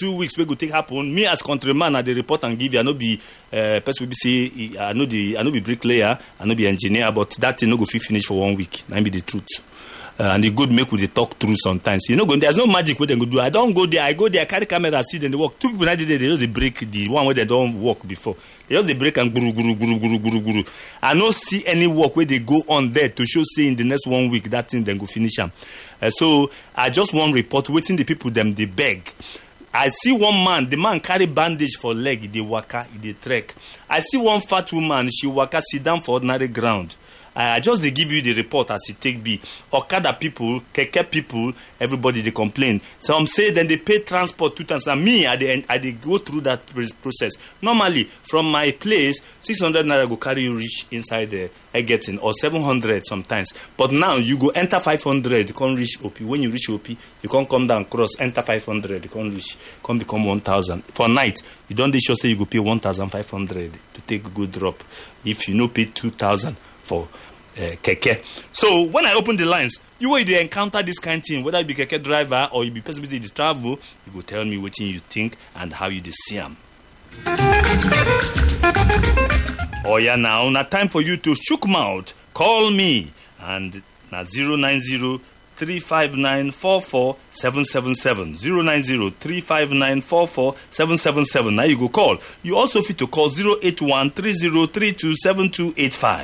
2 weeks we go take happen. Me as countryman, I dey report and give you. I no be person will be say I no be bricklayer, I no be engineer, but that thing no go fit finish for 1 week. That be the truth. And the good make we dey talk through sometimes. You know, there's no magic where they go do. I don't go there. I go there, carry camera, see them they work. 2 people that day they just break the one where they don't work before. They just break and guru. I no see any work where they go on there to show say in the next 1 week that thing then go finish them. So I just want report waiting the people them they beg. I see one man, the man carry bandage for leg, they waka, they trek. I see one fat woman, she waka sit down for ordinary ground. I just they give you the report as it take be. Okada people, keke people, everybody they complain. Some say then they pay transport 2 times. And me, I they go through that process. Normally, from my place, 600 naira go carry you reach inside the getting or 700 sometimes. But now you go enter 500, you can't reach OP. When you reach OP, you can't come down cross, enter 500, you can't reach, come become 1,000. For night, you don't sure say you go pay 1,500 to take a good drop. If you no pay 2,000 for keke. So when I open the lines, you will encounter this kind of thing, whether you be keke driver or you be person busy to travel, you go tell me what you think and how you see them. Oh yeah, now time for you to shook mouth. Call me and na 090-359-44777 090-359-44777. Now you go call. You also fit to call 081-3032-7285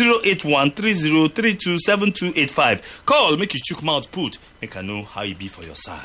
081-3032-7285. Call, make you shook mouth put. Make I know how you be for your side.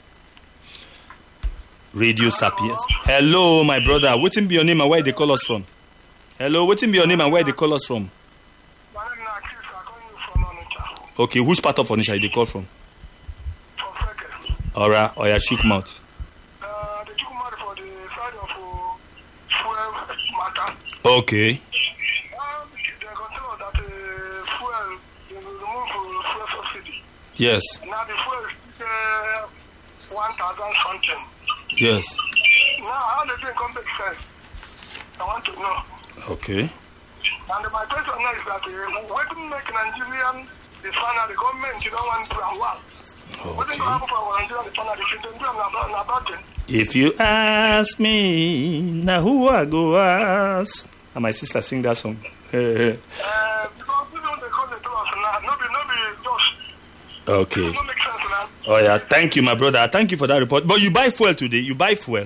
Radio Sapiens. Hello, my brother. What be your name and where they call us from? Hello, what be your name and where they call us from? My name is Akis. I'm calling you from Onitsha. Okay, which part of Onitsha they call from? From Feke. Alright, or your shook mouth. The shook mouth for the side of fuel matter. Okay. They consider that fuel, they will remove fuel subsidy. Yes. Now the fuel is 1,000 something. Yes. Now how the thing come make sense? I want to know. Okay. And my question now is that what to make Nigerian the final the government you don't want to do well. What do you have for Nigerian the final if you don't do about it? If you ask me, now who I go ask? And my sister sing that song. Because we don't they call the two of now. No be just. Okay. It don't make sense now. Oh yeah, thank you, my brother. Thank you for that report. But you buy fuel today. You buy fuel.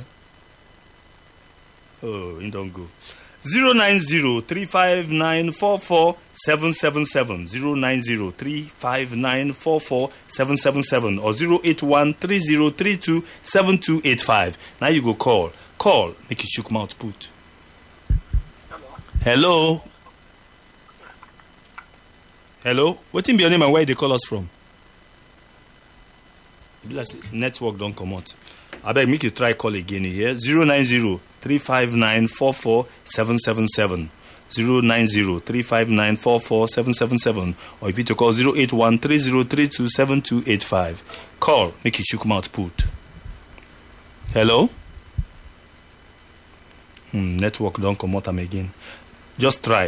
Oh, you don't go. 090-359-44777 090-359-44777 or 081-3032-7285. Now you go call. Make you shook mouth put. Hello. What be your name and where they call us from? Network don't come out. I beg make you try call again here. 090-359-44777 090-359-44777 or if you to call 081-3032-7285. Call, make you shook mouth put. Hello? Network don't come out again. Just try.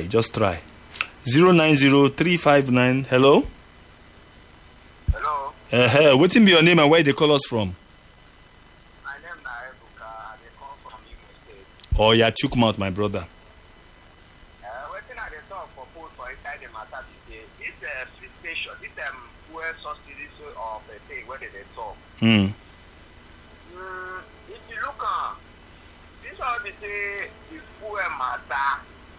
090-359. Hello? Hello. What be your name and where they call us from? My name is Ebuka. They come from Imo State. Oh, yeah, chook mouth, my brother. Waiting at the top for food for inside the matter today. This free station, this fuel subsidy of a thing, where did they talk? If you look at this one, they say the fuel matter.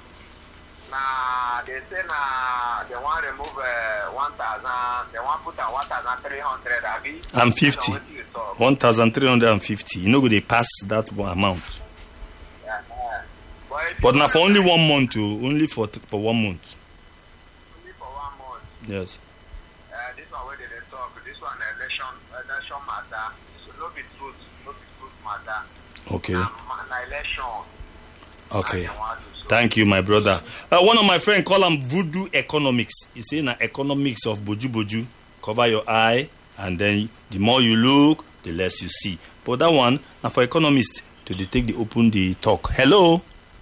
Now they say they want to remove 1,000. They want to put 1,300. And 50. 1,350. You know, they pass that amount. Yeah. But now for only 1 month, too. Only for 1 month. Only for 1 month. Yes. This one where they talk. This one election matter. So no be truth matter. Okay. Election. Okay. Thank you, my brother. One of my friends call him Voodoo Economics. He say na economics of boju. Cover your eye, and then the more you look, the less you see. But that one, now for economists to take the open the talk. Hello.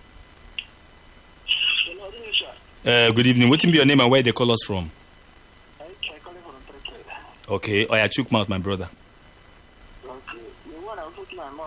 Good evening. What be your name and where they call us from? Okay. Oh, yeah, chook mouth, my brother.